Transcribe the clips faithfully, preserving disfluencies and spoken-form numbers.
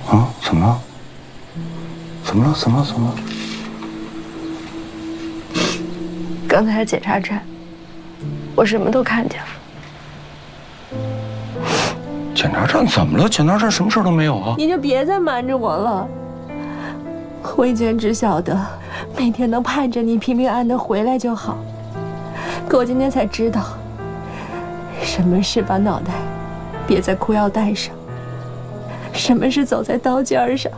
啊？怎么了？怎么了？怎么了？怎么了？ 刚才检查站，我什么都看见了。 检查站怎么了？检查站什么事都没有啊！ 你就别再瞒着我了。我以前只晓得每天能盼着你平平安安的回来就好，可我今天才知道，什么是把脑袋别在裤腰带上，什么是走在刀尖上。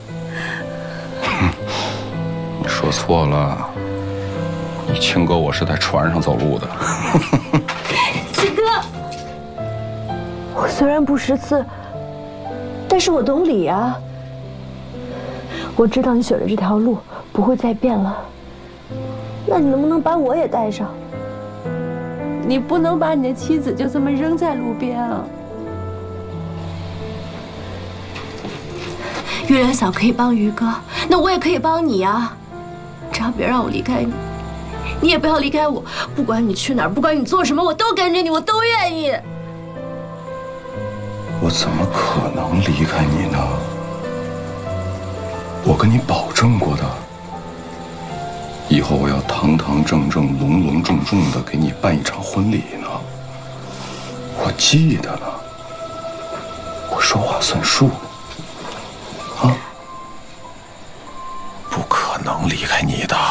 你说错了，你亲哥我是在船上走路的。 七哥，我虽然不识字，但是我懂礼啊。我知道你选的这条路不会再变了，那你能不能把我也带上？你不能把你的妻子就这么扔在路边啊！月亮嫂可以帮于哥，那我也可以帮你啊！只要别让我离开你，你也不要离开我。不管你去哪儿，不管你做什么，我都跟着你，我都愿意。 我怎么可能离开你呢？我跟你保证过的，以后我要堂堂正正、隆隆重重的给你办一场婚礼呢。我记得呢，我说话算数。啊，不可能离开你的。